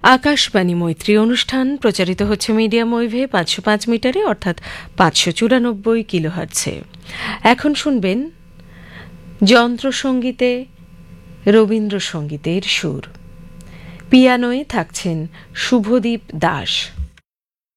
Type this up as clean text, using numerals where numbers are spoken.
আকাশবাণী মৈত্রী অনুষ্ঠান প্রচারিত হচ্ছে মিডিয়াম ওয়েভে 505 মিটারে অর্থাৎ 594 কিলোহার্টজে। এখন শুনবেন যন্ত্রসঙ্গীতে রবীন্দ্রসঙ্গীতের সুর। পিয়ানোয় থাকছেন শুভদীপ দাস।